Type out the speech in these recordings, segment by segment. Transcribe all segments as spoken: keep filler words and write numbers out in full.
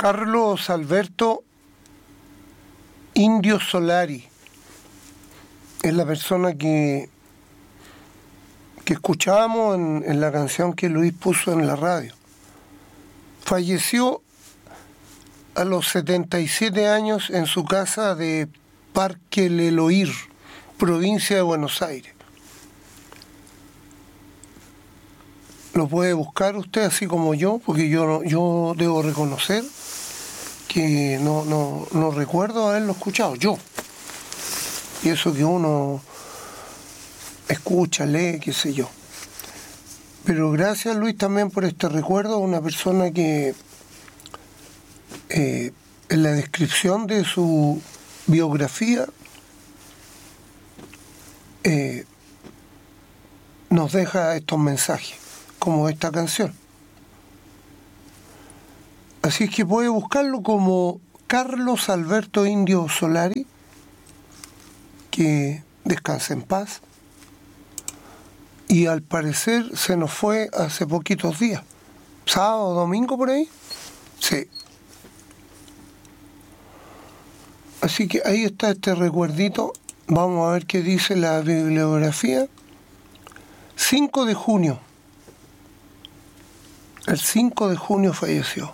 Carlos Alberto Indio Solari es la persona que, que escuchábamos en, en la canción que Luis puso en la radio. Falleció a los setenta y siete años en su casa de Parque Leloir, provincia de Buenos Aires. Lo puede buscar usted así como yo, porque yo no, yo debo reconocer que no, no, no recuerdo haberlo escuchado, yo. Y eso que uno escucha, lee, qué sé yo. Pero gracias, Luis, también por este recuerdo, una persona que eh, en la descripción de su biografía eh, nos deja estos mensajes, como esta canción. Así es que puede buscarlo como Carlos Alberto Indio Solari, que descanse en paz. Y al parecer se nos fue hace poquitos días. ¿Sábado o domingo por ahí? Sí. Así que ahí está este recuerdito. Vamos a ver qué dice la bibliografía. cinco de junio. El cinco de junio falleció.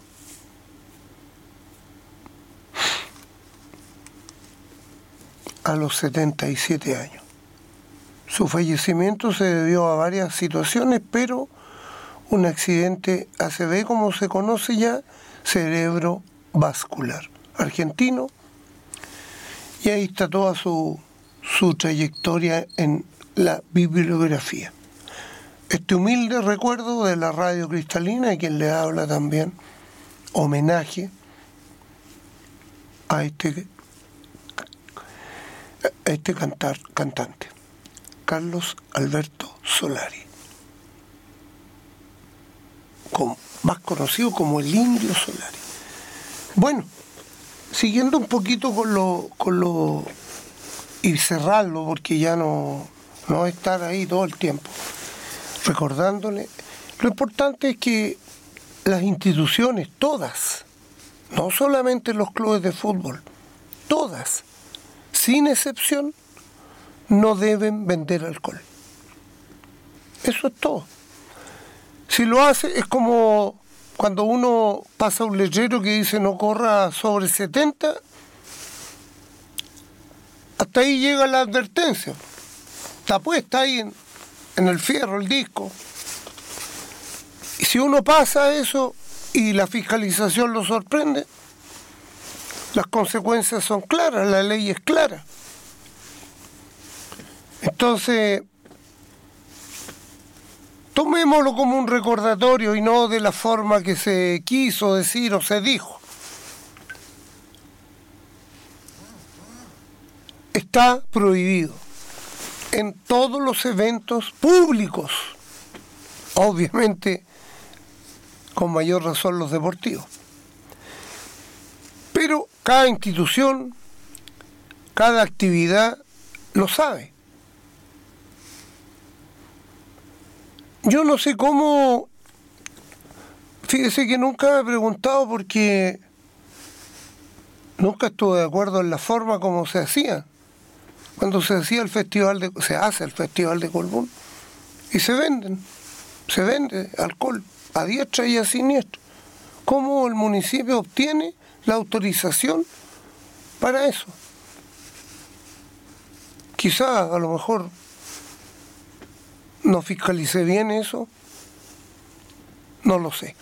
A los setenta y siete años. Su fallecimiento se debió a varias situaciones, pero un accidente A C V, como se conoce ya, cerebrovascular, argentino, y ahí está toda su, su trayectoria en la bibliografía. Este humilde recuerdo de la radio cristalina, y quien le habla también, homenaje a este, a este cantar, cantante. Carlos Alberto Solari, como, más conocido como el Indio Solari. Bueno, siguiendo un poquito con lo, con lo y cerrarlo, porque ya no, no va a estar ahí todo el tiempo, recordándole, lo importante es que las instituciones, todas, no solamente los clubes de fútbol, todas, sin excepción, no deben vender alcohol. Eso es todo. Si lo hace, es como cuando uno pasa un letrero que dice no corra sobre setenta, hasta ahí llega la advertencia. Está puesta ahí en, en el fierro, el disco. Y si uno pasa eso y la fiscalización lo sorprende, las consecuencias son claras, la ley es clara. Entonces, tomémoslo como un recordatorio y no de la forma que se quiso decir o se dijo. Está prohibido en todos los eventos públicos, obviamente con mayor razón los deportivos. Pero cada institución, cada actividad lo sabe. Yo no sé cómo, fíjese que nunca me he preguntado porque nunca estuve de acuerdo en la forma como se hacía. Cuando se hacía el festival de, se hace el festival de Colbún y se venden, se vende alcohol a diestra y a siniestra. ¿Cómo el municipio obtiene la autorización para eso? Quizá a lo mejor no fiscalicé bien eso, no lo sé.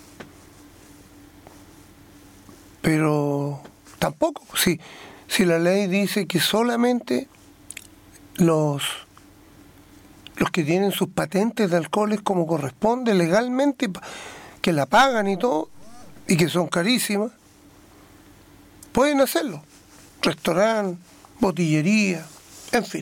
Pero tampoco, si, si la ley dice que solamente los, los que tienen sus patentes de alcoholes como corresponde legalmente, que la pagan y todo, y que son carísimas, pueden hacerlo. Restaurante, botillería, en fin.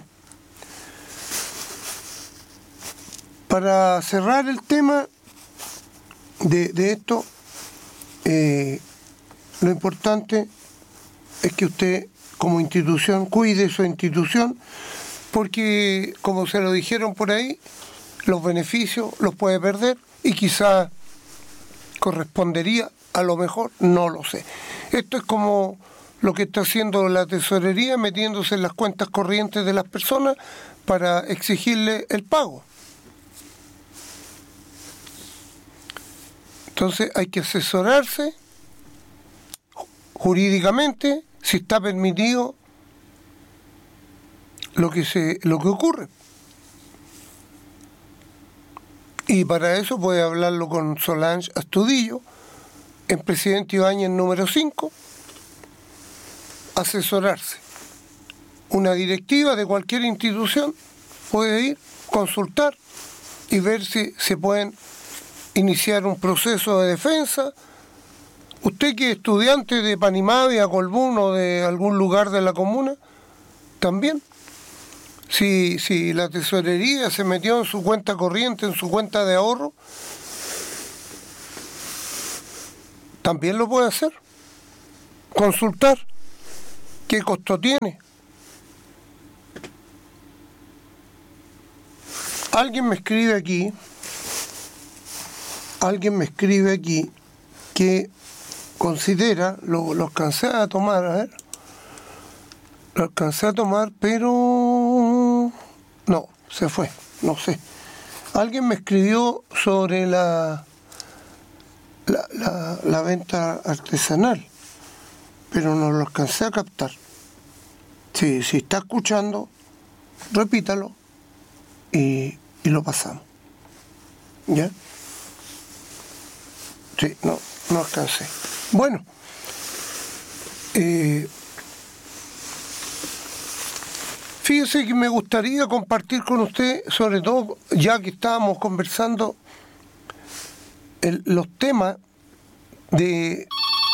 Para cerrar el tema de, de esto, eh, lo importante es que usted como institución cuide su institución, porque como se lo dijeron por ahí, los beneficios los puede perder y quizás correspondería, a lo mejor, no lo sé. Esto es como lo que está haciendo la tesorería, metiéndose en las cuentas corrientes de las personas para exigirle el pago. Entonces hay que asesorarse jurídicamente si está permitido lo que se lo que ocurre. Y para eso puede hablarlo con Solange Astudillo, en Presidente Ibáñez número cinco, asesorarse. Una directiva de cualquier institución puede ir, consultar y ver si se pueden iniciar un proceso de defensa. Usted que es estudiante de Panimavia, Colbún o de algún lugar de la comuna, también. Si, si la tesorería se metió en su cuenta corriente, en su cuenta de ahorro, también lo puede hacer. Consultar qué costo tiene. Alguien me escribe aquí, alguien me escribe aquí que considera, lo, lo alcancé a tomar, a ver, lo alcancé a tomar, pero no, se fue, no sé. Alguien me escribió sobre la, la, la, la venta artesanal, pero no lo alcancé a captar. Si, si está escuchando, repítalo y, y lo pasamos. ¿Ya? Sí, no, no alcancé. Bueno, eh, fíjese que me gustaría compartir con usted, sobre todo ya que estábamos conversando, el, los temas de...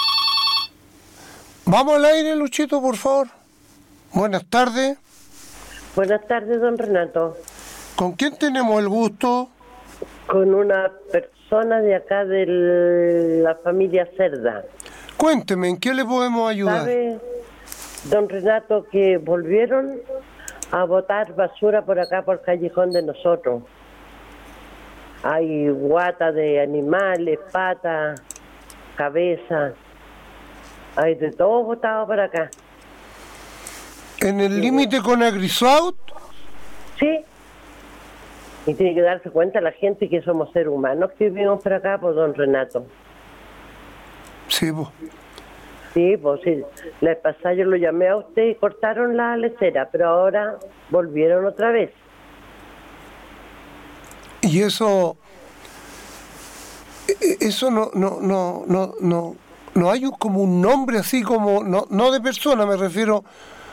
Vamos al aire, Luchito, por favor. Buenas tardes. Buenas tardes, don Renato. ¿Con quién tenemos el gusto? Con una persona de acá de la familia Cerda. Cuénteme, ¿en qué le podemos ayudar? ¿Sabe, don Renato, que volvieron a botar basura por acá, por el callejón de nosotros? Hay guata de animales, patas, cabezas, hay de todo botado por acá. ¿En el límite con Agrisout? Sí. Y tiene que darse cuenta la gente que somos seres humanos que vivimos por acá, pues, don Renato. Sí, pues. Sí, pues sí. La vez pasada yo lo llamé a usted y cortaron la lecera, pero ahora volvieron otra vez. Y eso... Eso no, no, no, no, no, no hay un, como un nombre así como, no, no de persona, me refiero,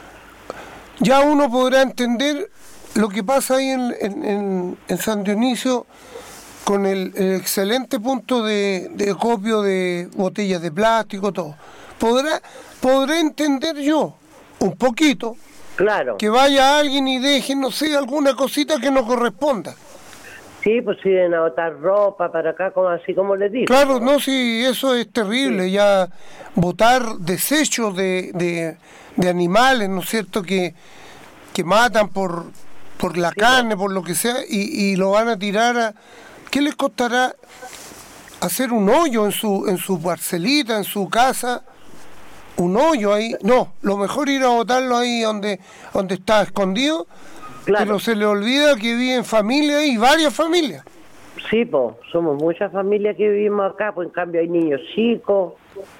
ya uno podrá entender lo que pasa ahí en, en, en, en San Dionisio con el, el excelente punto de, de acopio de botellas de plástico, todo. Podrá, podré entender yo, un poquito, claro, que vaya alguien y deje, no sé, alguna cosita que no corresponda. Sí, pues siguen a botar ropa para acá, como así como les digo. Claro, no, sí, eso es terrible, sí. Ya botar desechos de, de, de animales, ¿no es cierto?, que, que matan por, por la sí, carne, no. por lo que sea, y, y lo van a tirar a... ¿Qué les costará hacer un hoyo en su, en su parcelita, en su casa? Un hoyo ahí. No, lo mejor ir a botarlo ahí donde, donde está escondido. Claro. Pero se le olvida que viven familias y varias familias. Sí, pues, somos muchas familias que vivimos acá, pues en cambio hay niños chicos,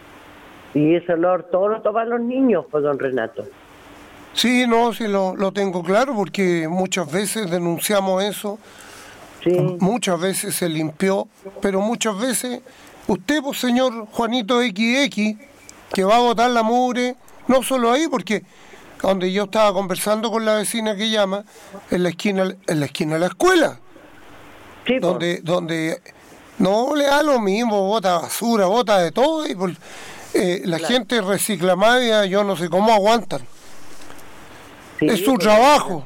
y ese olor todo lo toman los niños, pues, don Renato. Sí, no, sí lo, lo tengo claro, porque muchas veces denunciamos eso, sí. Muchas veces se limpió, pero muchas veces, usted, pues, señor Juanito equis equis, que va a botar la mugre, no solo ahí, porque... donde yo estaba conversando con la vecina que llama, en la esquina, en la esquina de la escuela, sí, donde, donde no le da lo mismo, bota basura, bota de todo, y por, eh, la claro. gente reciclamadia, yo no sé cómo aguantan. Sí, es su trabajo.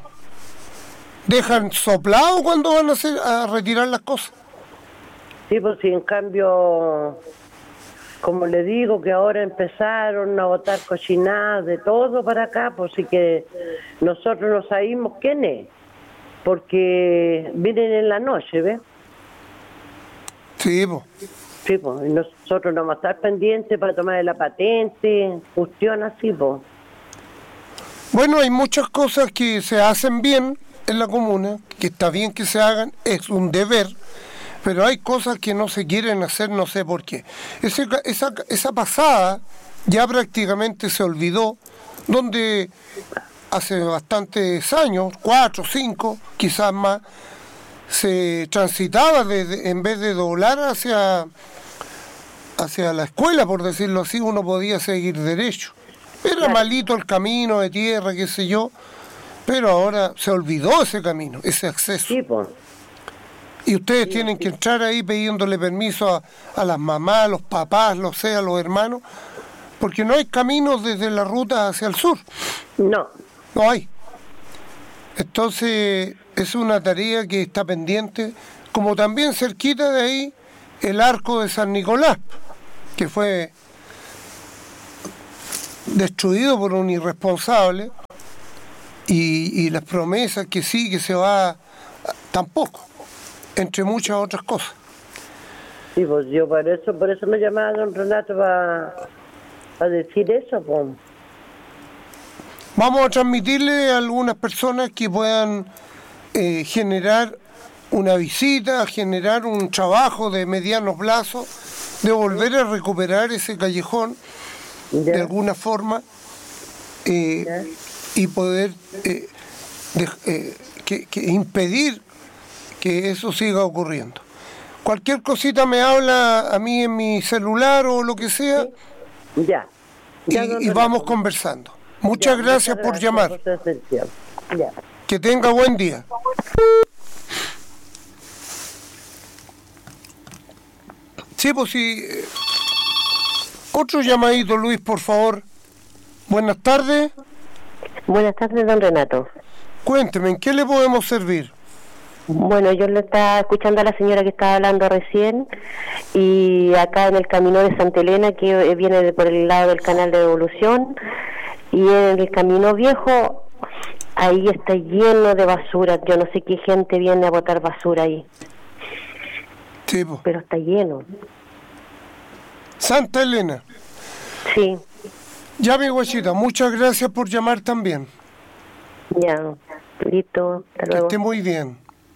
Dejan soplado cuando van a, hacer, a retirar las cosas. Sí, pues si en cambio... Como le digo, que ahora empezaron a botar cochinadas de todo para acá, pues sí que nosotros no sabemos quién es, porque vienen en la noche, ¿ves? Sí, pues. Sí, pues, y nosotros no vamos a estar pendientes para tomar la patente, cuestión así, pues. Bueno, hay muchas cosas que se hacen bien en la comuna, que está bien que se hagan, es un deber, pero hay cosas que no se quieren hacer, no sé por qué. Ese, esa, esa pasada ya prácticamente se olvidó, donde hace bastantes años, cuatro, cinco, quizás más, se transitaba desde, en vez de doblar hacia, hacia la escuela, por decirlo así, uno podía seguir derecho. Era claro. Malito el camino de tierra, qué sé yo, pero ahora se olvidó ese camino, ese acceso. Sí, pues. Y ustedes sí, tienen sí. que entrar ahí pidiéndole permiso a, a las mamás, los papás, lo sea, los hermanos, porque no hay caminos desde la ruta hacia el sur. No. No hay. Entonces, es una tarea que está pendiente, como también cerquita de ahí el arco de San Nicolás, que fue destruido por un irresponsable, y, y las promesas que sí, que se va, tampoco, entre muchas otras cosas. Sí, pues yo por eso, por eso me llamaba don Renato para, para decir eso, pues. Vamos a transmitirle a algunas personas que puedan eh, generar una visita, generar un trabajo de mediano plazo, de volver a recuperar ese callejón Ya. de alguna forma eh, y poder eh, de, eh, que, que impedir que eso siga ocurriendo. Cualquier cosita me habla a mí en mi celular o lo que sea, sí. Ya. Ya, y, y vamos conversando. Muchas ya, gracias muchas por gracias llamar. Por ya. Que tenga buen día. Sí, pues sí. Otro llamadito, Luis, por favor. Buenas tardes. Buenas tardes, don Renato. Cuénteme, ¿en qué le podemos servir? Bueno, yo le estaba escuchando a la señora que estaba hablando recién, y acá en el camino de Santa Elena, que viene de por el lado del canal de Evolución, y en el camino viejo, ahí está lleno de basura. Yo no sé qué gente viene a botar basura ahí. Sí, pues. Pero está lleno. Santa Elena. Sí. Ya, mi guachita, muchas gracias por llamar también. Ya, listo, hasta luego. Que esté muy bien.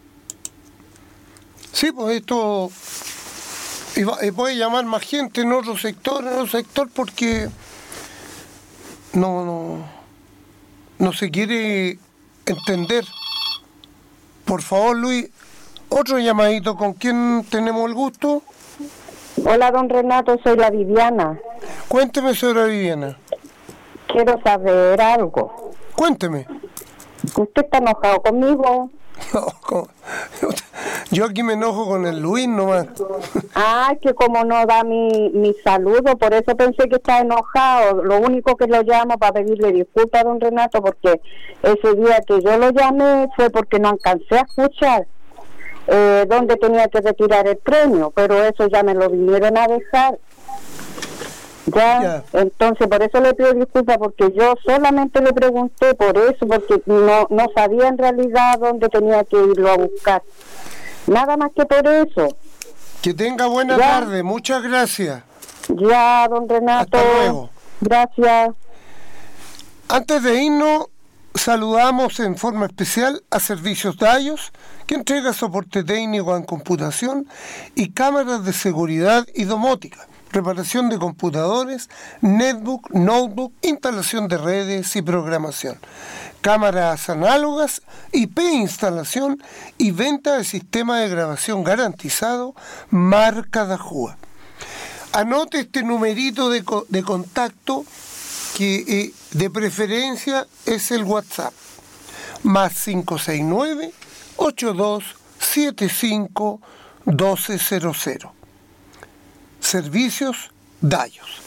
Sí, pues esto... Y, va, y puede llamar más gente en otro sector, en otro sector, porque no, no, no se quiere entender. Por favor, Luis, otro llamadito. ¿Con quién tenemos el gusto? Hola, don Renato, soy la Viviana. Cuénteme sobre Viviana. Quiero saber algo. Cuénteme. ¿Usted está enojado conmigo? No, con... yo aquí me enojo con el Luis nomás. Ah, que como no da mi, mi saludo, por eso pensé que está enojado. Lo único que lo llamo para pedirle disculpas a don Renato, porque ese día que yo lo llamé fue porque no alcancé a escuchar eh, dónde tenía que retirar el premio, pero eso ya me lo vinieron a dejar. Ya, yeah. Entonces por eso le pido disculpas, porque yo solamente le pregunté por eso, porque no no sabía en realidad dónde tenía que irlo a buscar. Nada más que por eso. Que tenga buena ya. tarde, muchas gracias. Ya, don Renato. Hasta luego. Gracias. Antes de irnos, saludamos en forma especial a Servicios Dallos, que entrega soporte técnico en computación y cámaras de seguridad y domótica, reparación de computadores, netbook, notebook, instalación de redes y programación, cámaras análogas, I P instalación y venta de sistema de grabación garantizado marca Dajúa. Anote este numerito de, co- de contacto, que eh, de preferencia es el WhatsApp, más cinco seis nueve, ocho dos siete cinco, uno dos cero cero. Servicios Dallos.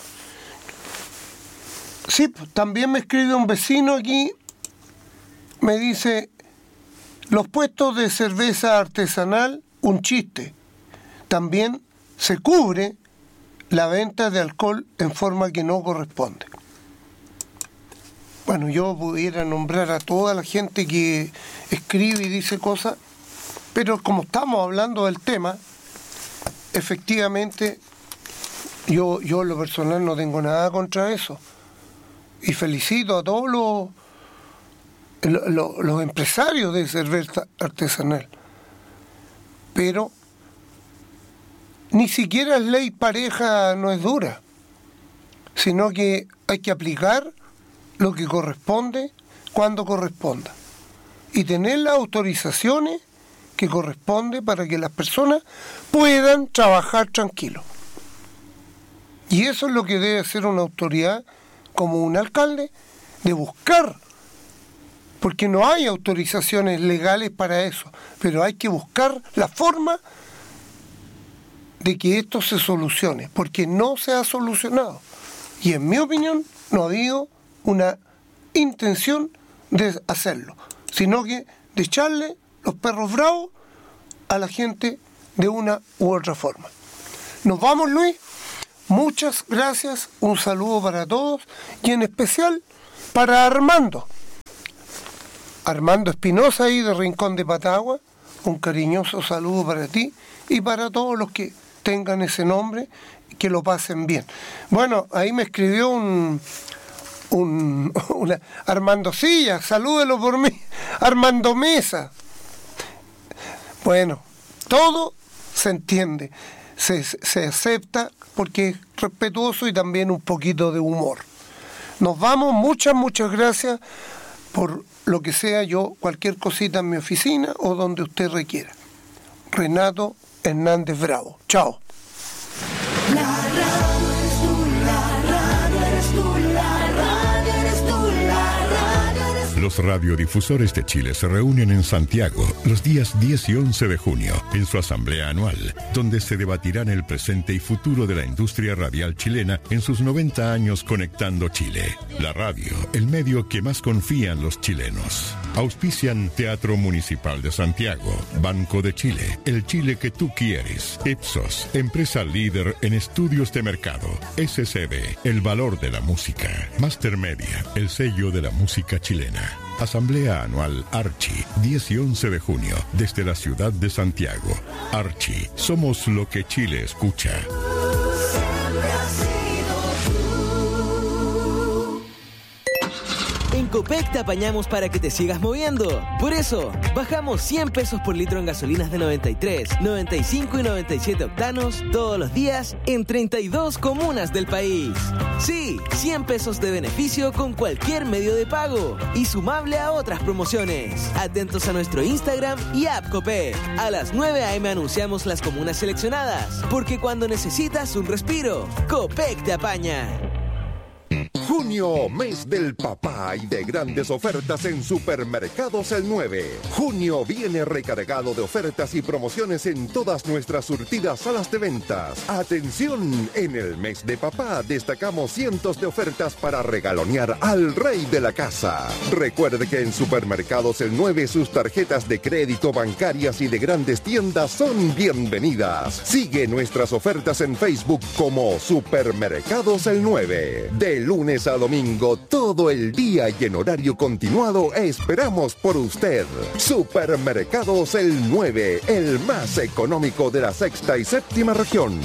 Sí, también me escribe un vecino aquí, me dice, los puestos de cerveza artesanal, un chiste. También se cubre la venta de alcohol en forma que no corresponde. Bueno, yo pudiera nombrar a toda la gente que escribe y dice cosas, pero como estamos hablando del tema, efectivamente, yo, yo en lo personal no tengo nada contra eso. Y felicito a todos los, los, los empresarios de cerveza artesanal. Pero ni siquiera es ley pareja, no es dura, sino que hay que aplicar lo que corresponde cuando corresponda y tener las autorizaciones que corresponde para que las personas puedan trabajar tranquilos. Y eso es lo que debe hacer una autoridad como un alcalde, de buscar, porque no hay autorizaciones legales para eso, pero hay que buscar la forma de que esto se solucione, porque no se ha solucionado. Y en mi opinión no ha habido una intención de hacerlo, sino que de echarle los perros bravos a la gente de una u otra forma. Nos vamos, Luis. Muchas gracias, un saludo para todos y en especial para Armando. Armando Espinosa ahí de Rincón de Patagua, un cariñoso saludo para ti y para todos los que tengan ese nombre, que lo pasen bien. Bueno, ahí me escribió un, un una, Armando Silla, salúdelo por mí, Armando Mesa. Bueno, todo se entiende, se, se acepta porque es respetuoso y también un poquito de humor. Nos vamos, muchas, muchas gracias por lo que sea yo, cualquier cosita en mi oficina o donde usted requiera. Renato Hernández Bravo. Chao. La radio eres tú, la radio eres tú, la radio eres tú, la radio eres tú. Los radiodifusores de Chile se reúnen en Santiago los días diez y once de junio en su asamblea anual, donde se debatirán el presente y futuro de la industria radial chilena en sus noventa años conectando Chile. La radio, el medio que más confían los chilenos. Auspician Teatro Municipal de Santiago, Banco de Chile, el Chile que tú quieres, Ipsos, empresa líder en estudios de mercado, S C B, el valor de la música, Master Media, el sello de la música chilena. Asamblea Anual Archi, diez y once de junio, desde la ciudad de Santiago. Archi, somos lo que Chile escucha. En Copec te apañamos para que te sigas moviendo. Por eso, bajamos cien pesos por litro en gasolinas de noventa y tres, noventa y cinco y noventa y siete octanos todos los días en treinta y dos comunas del país. Sí, cien pesos de beneficio con cualquier medio de pago y sumable a otras promociones. Atentos a nuestro Instagram y app Copec. A las nueve a eme anunciamos las comunas seleccionadas, porque cuando necesitas un respiro, Copec te apaña. Junio, mes del papá y de grandes ofertas en Supermercados El nueve. Junio viene recargado de ofertas y promociones en todas nuestras surtidas salas de ventas. Atención, en el mes de papá destacamos cientos de ofertas para regalonear al rey de la casa. Recuerde que en Supermercados El nueve sus tarjetas de crédito bancarias y de grandes tiendas son bienvenidas. Sigue nuestras ofertas en Facebook como Supermercados El nueve. De lunes a domingo, todo el día y en horario continuado, esperamos por usted. Supermercados El nueve, el más económico de la sexta y séptima región.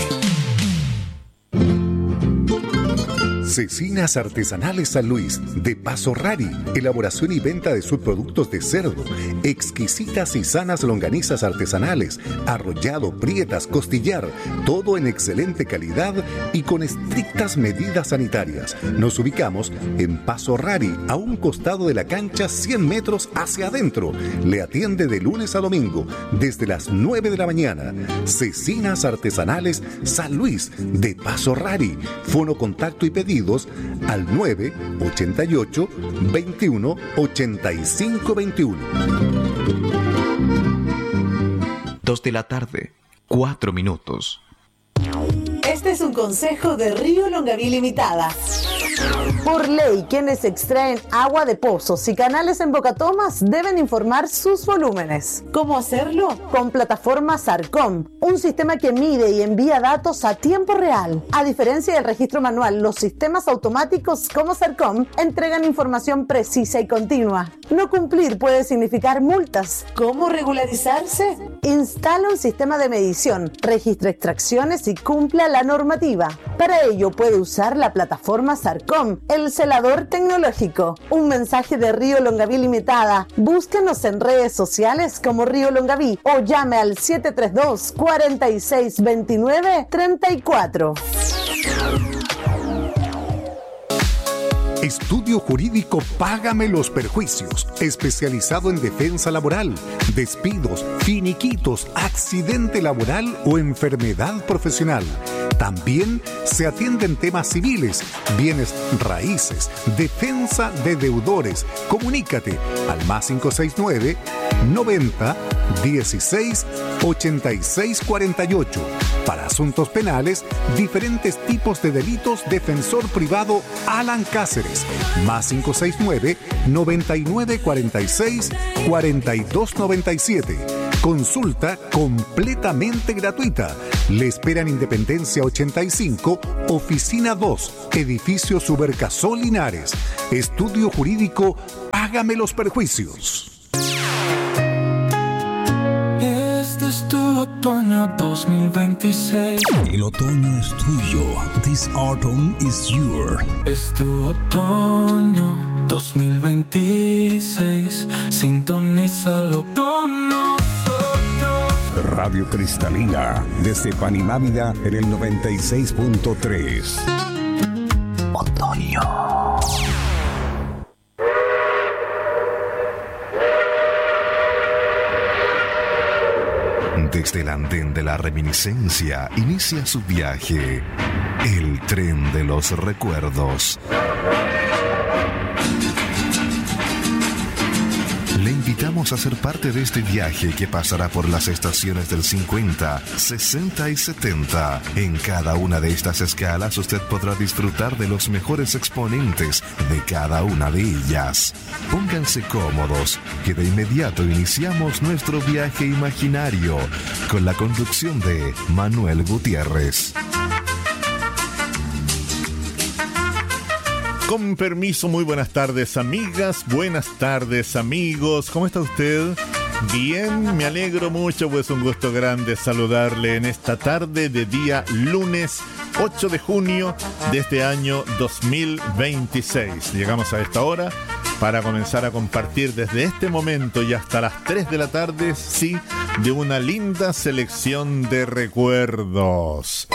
Cecinas Artesanales San Luis, de Paso Rari, elaboración y venta de subproductos de cerdo, exquisitas y sanas longanizas artesanales, arrollado, prietas, costillar, todo en excelente calidad y con estrictas medidas sanitarias. Nos ubicamos en Paso Rari, a un costado de la cancha, cien metros hacia adentro. Le atiende de lunes a domingo, desde las nueve de la mañana. Cecinas Artesanales San Luis, de Paso Rari. Fono, contacto y pedido al nueve ochenta y ocho, veintiuno, ochenta y cinco veintiuno. Dos de la tarde, cuatro minutos. Este es un consejo de Río Longaví Limitada. Por ley, quienes extraen agua de pozos y canales en Boca Tomas deben informar sus volúmenes. ¿Cómo hacerlo? Con plataforma Sarcom, un sistema que mide y envía datos a tiempo real. A diferencia del registro manual, los sistemas automáticos como Sarcom entregan información precisa y continua. No cumplir puede significar multas. ¿Cómo regularizarse? Instala un sistema de medición, registra extracciones y cumpla la normativa. Para ello puede usar la plataforma SARCOM, el celador tecnológico. Un mensaje de Río Longaví Limitada. Búsquenos en redes sociales como Río Longaví o llame al siete tres dos, cuatro seis dos nueve, tres cuatro. Estudio Jurídico Págame los Perjuicios, especializado en defensa laboral, despidos, finiquitos, accidente laboral o enfermedad profesional. También se atienden temas civiles, bienes raíces, defensa de deudores. Comunícate al más cinco seis nueve, noventa, dieciséis, ochenta y seis cuarenta y ocho. Para asuntos penales, diferentes tipos de delitos, defensor privado Alan Cáceres, más cinco seis nueve, noventa y nueve cuarenta y seis, cuarenta y dos noventa y siete. Consulta completamente gratuita. Le esperan Independencia ochenta y cinco, Oficina dos, Edificio Subercasol Linares. Estudio Jurídico Págame los Perjuicios. Este es tu otoño dos mil veintiséis. El otoño es tuyo. This autumn is yours. Es tu otoño dos mil veintiséis. Sintonízalo con nosotros. Radio Cristalina, desde Panimávida en el noventa y seis punto tres. Otoño. Desde el andén de la reminiscencia inicia su viaje, el tren de los recuerdos. Le invitamos a ser parte de este viaje que pasará por las estaciones del cincuenta, sesenta y setenta. En cada una de estas escalas usted podrá disfrutar de los mejores exponentes de cada una de ellas. Pónganse cómodos, que de inmediato iniciamos nuestro viaje imaginario con la conducción de Manuel Gutiérrez. Con permiso, muy buenas tardes, amigas, buenas tardes, amigos. ¿Cómo está usted? Bien, me alegro mucho, pues un gusto grande saludarle en esta tarde de día lunes ocho de junio de este año dos mil veintiséis. Llegamos a esta hora para comenzar a compartir desde este momento y hasta las tres de la tarde, sí, de una linda selección de recuerdos.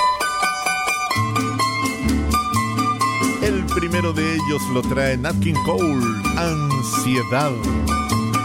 El primero de ellos lo trae Nat King Cole, Ansiedad.